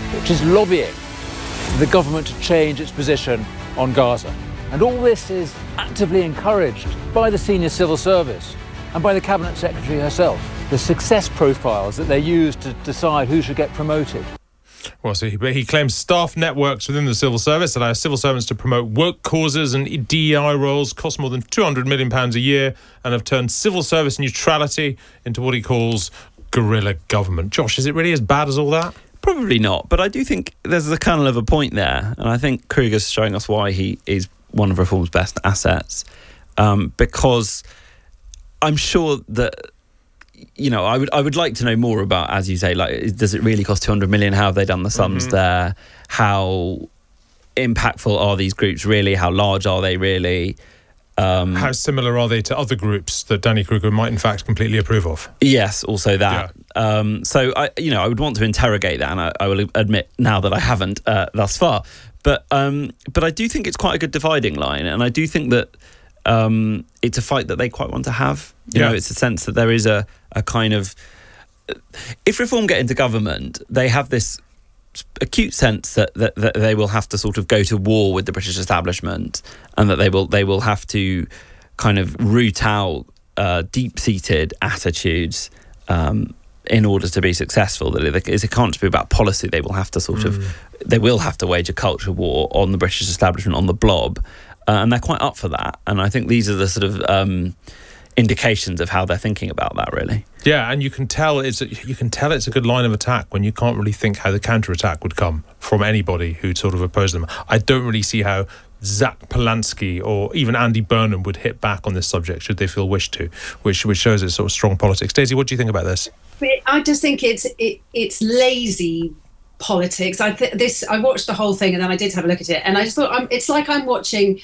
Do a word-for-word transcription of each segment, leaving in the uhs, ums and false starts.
which is lobbying for the government to change its position on Gaza. And all this is actively encouraged by the senior civil service and by the Cabinet Secretary herself. The success profiles that they use to decide who should get promoted. Well, so he, he claims staff networks within the civil service allow civil servants to promote woke causes and D E I roles, cost more than two hundred million pounds a year, and have turned civil service neutrality into what he calls guerrilla government. Josh, is it really as bad as all that? Probably not, but I do think there's a kernel of a point there, and I think Kruger's showing us why he is one of Reform's best assets, um, because I'm sure that, you know, I would I would like to know more about, as you say, like, does it really cost two hundred million? How have they done the sums mm-hmm. there? How impactful are these groups really? How large are they really? Um, How similar are they to other groups that Danny Kruger might in fact completely approve of? Yes, also that. Yeah. Um, so, I, you know, I would want to interrogate that, and I, I will admit now that I haven't uh, thus far. But um, but I do think it's quite a good dividing line, and I do think that um, it's a fight that they quite want to have. You yeah. know, it's a sense that there is a, a kind of... If Reform get into government, they have this acute sense that, that that they will have to sort of go to war with the British establishment, and that they will they will have to kind of root out uh, deep-seated attitudes um, in order to be successful. That it, it can't just be about policy. They will have to sort mm. of they will have to wage a culture war on the British establishment, on the blob, uh, and they're quite up for that. And I think these are the sort of um, indications of how they're thinking about that, really. Yeah, and you can tell it's a, you can tell it's a good line of attack when you can't really think how the counter-attack would come from anybody who'd sort of oppose them. I don't really see how Zach Polanski or even Andy Burnham would hit back on this subject should they feel wished to, which which shows it's sort of strong politics. Daisy, what do you think about this? I just think it's it, it's lazy politics. I th- this I watched the whole thing and then I did have a look at it, and I just thought I'm, it's like I'm watching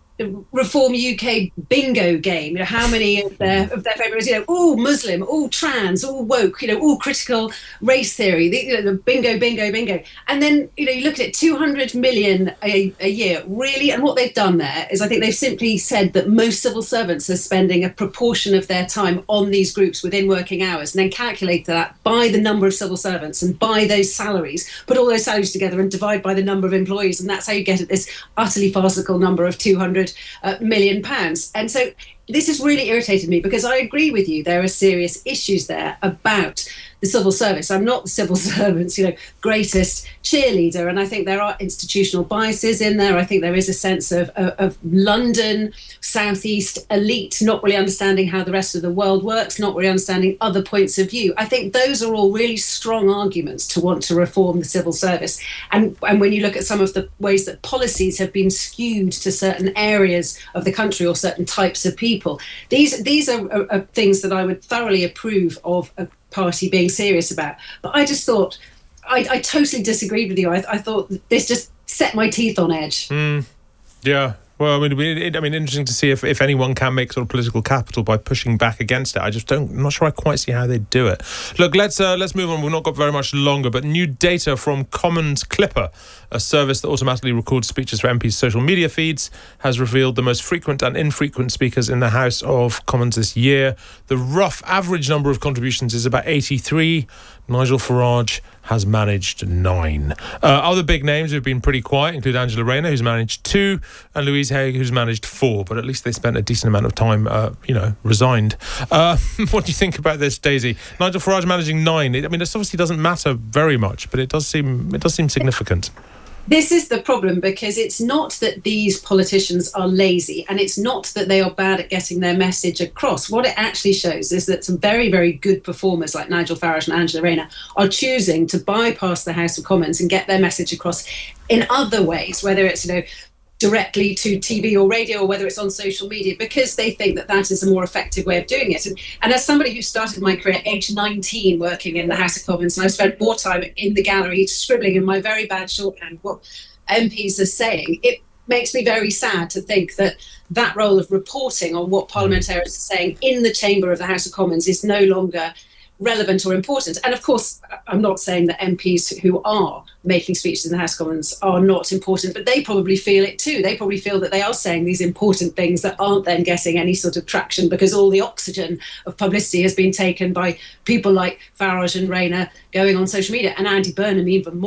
Reform U K bingo game. You know, how many of their of their favourites, you know, all Muslim, all trans, all woke, you know, all critical race theory, the, you know, the bingo, bingo, bingo. And then, you know, you look at it, two hundred million a, a year, really. And what they've done there is I think they've simply said that most civil servants are spending a proportion of their time on these groups within working hours, and then calculate that by the number of civil servants and by those salaries, put all those salaries together and divide by the number of employees. And that's how you get at this utterly farcical number of two hundred Uh, million pounds. And so this has really irritated me, because I agree with you, there are serious issues there about the civil service. I'm not the civil servant's, you know, greatest cheerleader, and I think there are institutional biases in there. I think there is a sense of, of, of London southeast elite not really understanding how the rest of the world works, not really understanding other points of view. I think those are all really strong arguments to want to reform the civil service. And and when you look at some of the ways that policies have been skewed to certain areas of the country or certain types of people, these these are, are, are things that I would thoroughly approve of a party being serious about. But I just thought, I, I totally disagreed with you. I, I thought this just set my teeth on edge. Mm, yeah. Well, I mean, it, I mean, interesting to see if, if anyone can make sort of political capital by pushing back against it. I just don't, I'm not sure I quite see how they do it. Look, let's uh, let's move on. We've not got very much longer, but new data from Commons Clipper, a service that automatically records speeches for M Ps' social media feeds, has revealed the most frequent and infrequent speakers in the House of Commons this year. The rough average number of contributions is about eighty-three. Nigel Farage has managed nine. Uh, other big names who've been pretty quiet include Angela Rayner, who's managed two, and Louise Haigh, who's managed four, but at least they spent a decent amount of time, uh, you know, resigned. Uh, what do you think about this, Daisy? Nigel Farage managing nine. I mean, this obviously doesn't matter very much, but it does seem it does seem significant. This is the problem, because it's not that these politicians are lazy, and it's not that they are bad at getting their message across. What it actually shows is that some very, very good performers like Nigel Farage and Angela Rayner are choosing to bypass the House of Commons and get their message across in other ways, whether it's, you know, directly to T V or radio, or whether it's on social media, because they think that that is a more effective way of doing it. And, and as somebody who started my career at age nineteen working in the House of Commons, and I spent more time in the gallery scribbling in my very bad shorthand what M Ps are saying, it makes me very sad to think that that role of reporting on what parliamentarians are saying in the chamber of the House of Commons is no longer relevant or important. And of course, I'm not saying that M Ps who are making speeches in the House of Commons are not important, but they probably feel it too. They probably feel that they are saying these important things that aren't then getting any sort of traction, because all the oxygen of publicity has been taken by people like Farage and Rayner going on social media, and Andy Burnham even more.